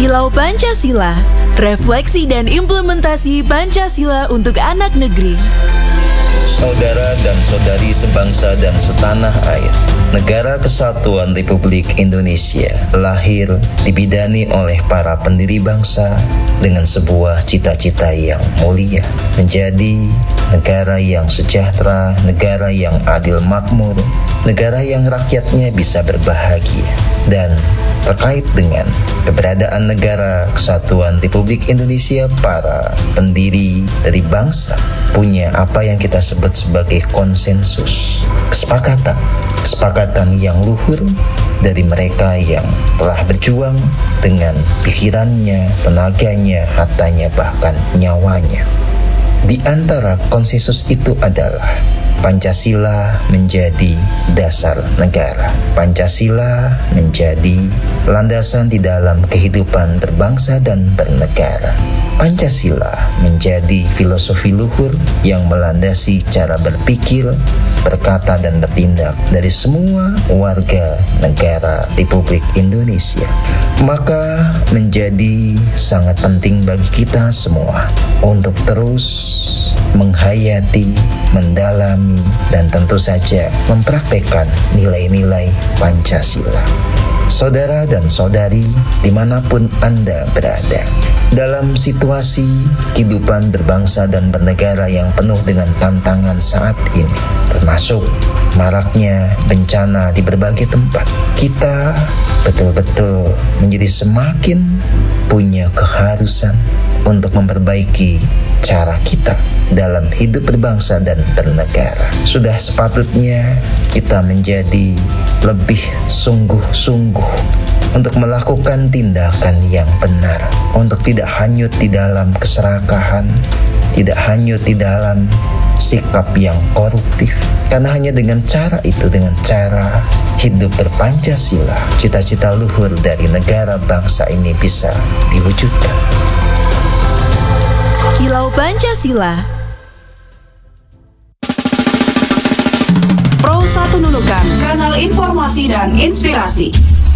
Kilau Pancasila, refleksi dan implementasi Pancasila untuk anak negeri. Saudara dan saudari sebangsa dan setanah air, Negara Kesatuan Republik Indonesia lahir dibidani oleh para pendiri bangsa dengan sebuah cita-cita yang mulia, menjadi negara yang sejahtera, negara yang adil makmur, negara yang rakyatnya bisa berbahagia. Dan terkait dengan keberadaan Negara Kesatuan Republik Indonesia, para pendiri dari bangsa punya apa yang kita sebut sebagai konsensus, kesepakatan yang luhur dari mereka yang telah berjuang dengan pikirannya, tenaganya, hartanya, bahkan nyawanya. Di antara konsensus itu adalah Pancasila menjadi dasar negara. Pancasila menjadi landasan di dalam kehidupan berbangsa dan bernegara. Pancasila menjadi filosofi luhur yang melandasi cara berpikir, berkata, dan bertindak dari semua warga negara Republik Indonesia. Maka menjadi sangat penting bagi kita semua untuk terus menghayati, mendalami, dan tentu saja mempraktekkan nilai-nilai Pancasila. Saudara dan saudari dimanapun Anda berada, dalam situasi kehidupan berbangsa dan bernegara yang penuh dengan tantangan saat ini, termasuk maraknya bencana di berbagai tempat, kita betul-betul menjadi semakin punya keharusan untuk memperbaiki cara kita dalam hidup berbangsa dan bernegara. Sudah sepatutnya kita menjadi lebih sungguh-sungguh untuk melakukan tindakan yang benar, untuk tidak hanyut di dalam keserakahan, tidak hanyut di dalam sikap yang koruptif. Karena hanya dengan cara itu, dengan cara hidup berpancasila, cita-cita luhur dari negara bangsa ini bisa diwujudkan. Kilau Pancasila. Pro 1 Nunukan, kanal informasi dan inspirasi.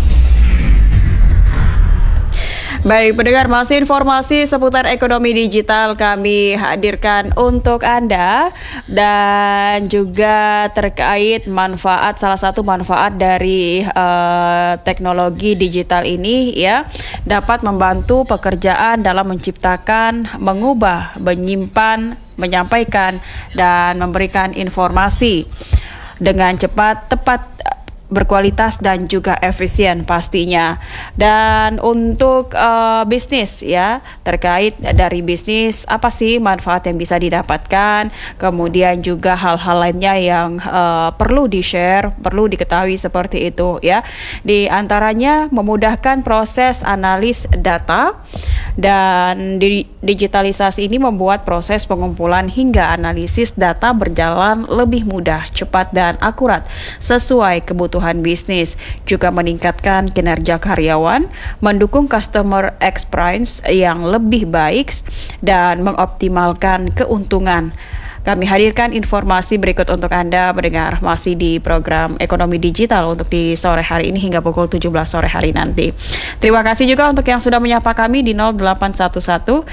Baik, pendengar, masih informasi seputar ekonomi digital kami hadirkan untuk Anda, dan juga terkait manfaat, salah satu manfaat dari teknologi digital ini ya, dapat membantu pekerjaan dalam menciptakan, mengubah, menyimpan, menyampaikan, dan memberikan informasi dengan cepat, tepat, berkualitas, dan juga efisien pastinya. Dan untuk bisnis ya, terkait dari bisnis, apa sih manfaat yang bisa didapatkan, kemudian juga hal-hal lainnya yang perlu di-share, perlu diketahui seperti itu ya. Di antaranya memudahkan proses analis data, dan digitalisasi ini membuat proses pengumpulan hingga analisis data berjalan lebih mudah, cepat, dan akurat sesuai kebutuhan bisnis. Juga meningkatkan kinerja karyawan, mendukung customer experience yang lebih baik, dan mengoptimalkan keuntungan. Kami hadirkan informasi berikut untuk Anda mendengar, masih di program Ekonomi Digital untuk di sore hari ini hingga pukul 17 sore hari nanti. Terima kasih juga untuk yang sudah menyapa kami di 0811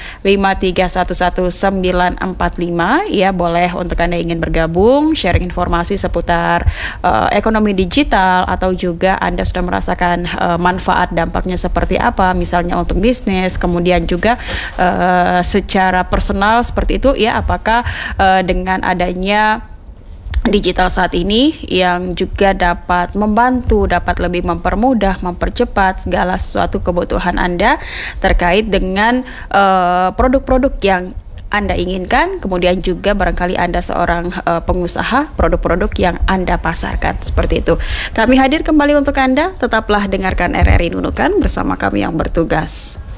5311945. Ya, boleh untuk Anda ingin bergabung, sharing informasi seputar ekonomi digital, atau juga Anda sudah merasakan manfaat dampaknya seperti apa, misalnya untuk bisnis, kemudian juga secara personal seperti itu ya, apakah dengan adanya digital saat ini yang juga dapat membantu, dapat lebih mempermudah, mempercepat segala sesuatu kebutuhan Anda terkait dengan produk-produk yang Anda inginkan, kemudian juga barangkali Anda seorang pengusaha, produk-produk yang Anda pasarkan, seperti itu. Kami hadir kembali untuk Anda, tetaplah dengarkan RRI Nunukan bersama kami yang bertugas.